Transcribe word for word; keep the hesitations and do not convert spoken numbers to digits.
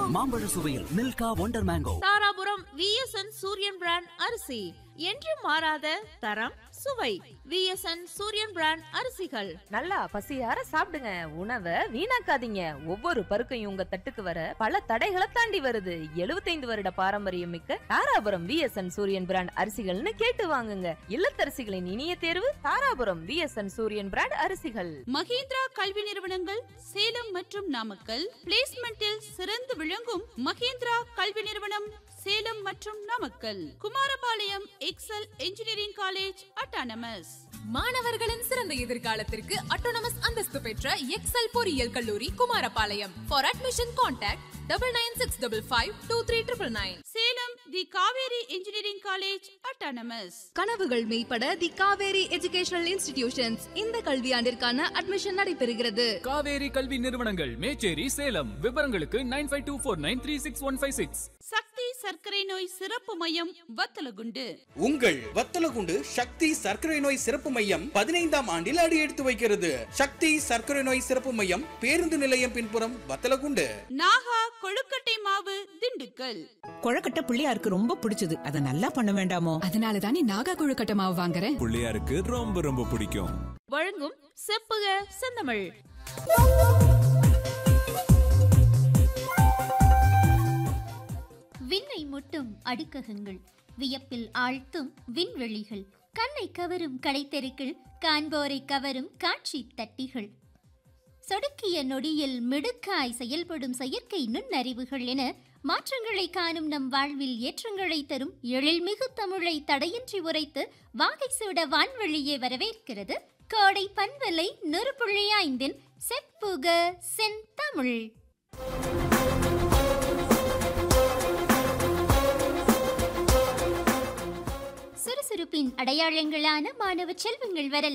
மாம்பழ சுவையில் Milkha wonder mango. Dharapuram VSN சூரியன் பிராண்ட் அரிசி என்று மாறாத தரம் சுவை. விஎஸ்என் சூரியன் பிராண்ட் அரிசிகள். நல்லா பசியார சாப்பிடுங்க, உணவை வீணாக்காதீங்க. ஒவ்வொரு பருக்கையும் உங்க தட்டுக்கு வர பல தடைகளை தாண்டி வருது. எழுபத்தைந்து வருட பாரம்பரியம் மிக்க தாராபுரம் விஎஸ்என் சூரியன் பிராண்ட் அரிசிகள்னு கேட்டு வாங்குங்க. இல்லத்தரசிகளின் இனிய தேர்வு தாராபுரம் விஎஸ்என் சூரியன் பிராண்ட் அரிசிகள். மகேந்திரா கல்வி நிறுவனங்கள் சேலம் மற்றும் நாமக்கல். பிளேஸ்மெண்டில் சிறந்து விளங்கும் மகேந்திரா கல்வி நிறுவனம் சேலம் மற்றும் Namakkal. Kumarapalayam XL engineering college autonomous. மாணவர்களின் சிறந்த எதிர்காலத்திற்கு அட்டானமஸ் அந்தஸ்து பெற்ற எக்ஸல் பொறியியல் கல்லூரி Kumarapalayam. For admission contact double nine six double five two three triple nine. Salem the Kaveri engineering college autonomous. கனவுகள் மெய்ப்பட தி காவேரி எஜுகேஷனல் இன்ஸ்டிடியூஷன்ஸ் இந்த கல்வியாண்டிற்கான அட்மிஷன் நடைபெறுகிறது. காவேரி கல்வி நிறுவனங்கள் மேச்சேரி சேலம். விவரங்களுக்கு nine five two four nine three six one five six. சக்தி சர்க்கரை நோய் சிறப்பு மையம் வத்தலகுண்டு. உங்கள் வத்தலகுண்டு சக்தி சர்க்கரை நோய் சிறப்பு மையம் பதினைந்தாம் ஆண்டில் அடி எடுத்து வைக்கிறது. சக்தி சர்க்கரை நோய் சிறப்பு மையம் பேருந்து நிலையம் பின்புறம் வத்தலகுண்டு. நாகா கொழுக்கட்டை மாவு திண்டுக்கல். கொழுக்கட்டை பிள்ளையாருக்கு ரொம்ப பிடிச்சது, அத நல்லா பண்ண வேண்டாமோ? அதனால தானே நாகா கொழுக்கட்டை மாவு வாங்குறேன். பிள்ளையாருக்கு ரொம்ப ரொம்ப பிடிக்கும். வழங்கும் செப்புக செந்தமிழ். விண்ணை முட்டும் அடுக்ககங்கள், வியப்பில் ஆழ்த்தும் விண்வெளிகள், கண்ணை கவரும் கடைத்தெருக்கள், காண்போரை கவரும் காட்சி தட்டிகள், சொடுக்கிய நொடியில் மிடுக்காய் செயல்படும் செயற்கை நுண்ணறிவுகள் என மாற்றங்களை காணும் நம் வாழ்வில் ஏற்றங்களை தரும் எழில்மிகு தமிழை தடையின்றி உரைத்து வாகை சூட வான்வெளியே வரவேற்கிறது கோடை பண்பலை நூறு புள்ளி ஐந்தின் செப்புக செந்தமிழ். சுறுசுறுப்பின் அடையாளங்களான மாணவ செல்வங்கள் வரல்